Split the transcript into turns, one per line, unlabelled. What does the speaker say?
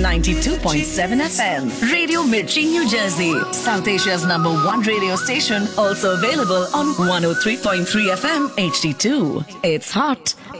92.7 FM. Radio Mirchi, New Jersey. South Asia's #1 radio station. Also available on 103.3 FM HD2. It's hot